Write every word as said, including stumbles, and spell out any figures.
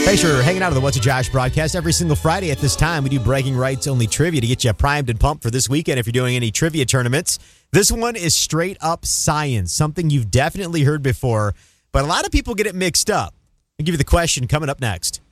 Thanks for hanging out on the What's a Josh broadcast. Every single Friday at this time, we do bragging rights only trivia to get you primed and pumped for this weekend if you're doing any trivia tournaments. This one is straight up science, something you've definitely heard before, but a lot of people get it mixed up. I'll give you the question coming up next.